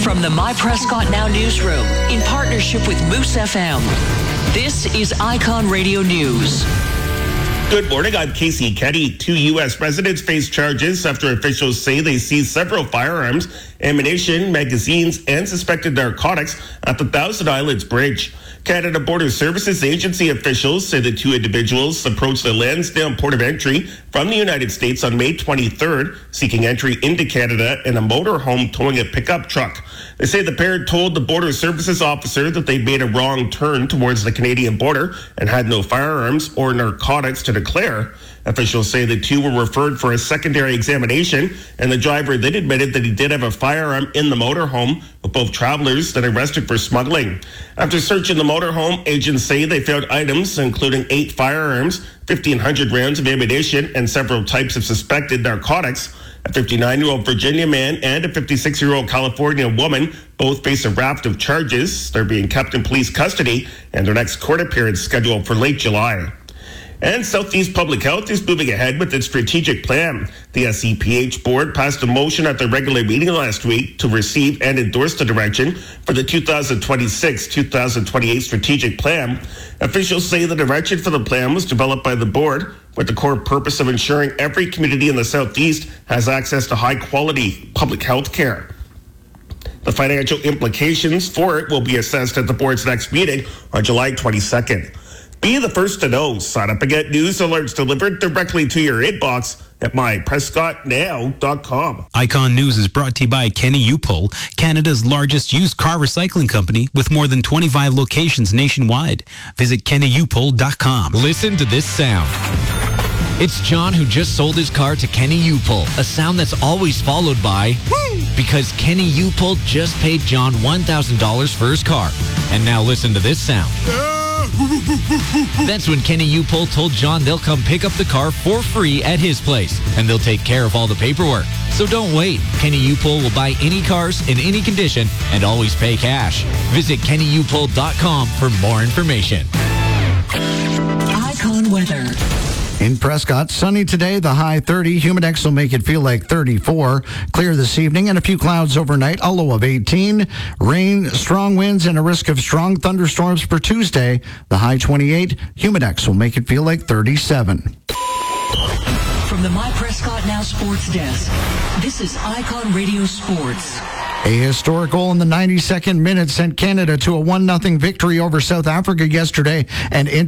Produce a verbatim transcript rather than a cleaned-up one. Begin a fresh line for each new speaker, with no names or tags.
From the My Prescott Now newsroom, in partnership with Moose F M, this is Icon Radio News.
Good morning, I'm Casey Kenny. Two U S residents face charges after officials say they seized several firearms, ammunition, magazines, and suspected narcotics at the Thousand Islands Bridge. Canada Border Services Agency officials say the two individuals approached the Lansdowne port of entry from the United States on May twenty-third, seeking entry into Canada in a motorhome towing a pickup truck. They say the pair told the Border Services officer that they made a wrong turn towards the Canadian border and had no firearms or narcotics to declare. Officials say the two were referred for a secondary examination, and the driver then admitted that he did have a firearm in the motorhome, with both travelers then arrested for smuggling. After searching the motorhome, agents say they found items including eight firearms, fifteen hundred rounds of ammunition, and several types of suspected narcotics. A fifty-nine-year-old Virginia man and a fifty-six-year-old California woman both face a raft of charges. They're being kept in police custody, and their next court appearance scheduled for late July. And Southeast Public Health is moving ahead with its strategic plan. The S E P H board passed a motion at their regular meeting last week to receive and endorse the direction for the two thousand twenty-six to two thousand twenty-eight strategic plan. Officials say the direction for the plan was developed by the board with the core purpose of ensuring every community in the Southeast has access to high-quality public health care. The financial implications for it will be assessed at the board's next meeting on July twenty-second. Be the first to know. Sign up and get news alerts delivered directly to your inbox at my prescott now dot com.
Icon News is brought to you by Kenny Upol, Canada's largest used car recycling company with more than twenty-five locations nationwide. Visit kenny upol dot com.
Listen to this sound. It's John who just sold his car to Kenny Upol, a sound that's always followed by woo! Because Kenny Upol just paid John one thousand dollars for his car. And now listen to this sound. That's when Kenny Upol told John they'll come pick up the car for free at his place, and they'll take care of all the paperwork. So don't wait. Kenny Upol will buy any cars in any condition and always pay cash. Visit kenny upol dot com for more information.
Icon weather.
In Prescott, sunny today, the high thirty. Humidex will make it feel like thirty-four. Clear this evening and a few clouds overnight, a low of eighteen. Rain, strong winds, and a risk of strong thunderstorms for Tuesday. The high twenty-eight. Humidex will make it feel like thirty-seven.
From the My Prescott Now Sports Desk, this is Icon Radio Sports.
A historic goal in the ninety-second minute sent Canada to a one nothing victory over South Africa yesterday and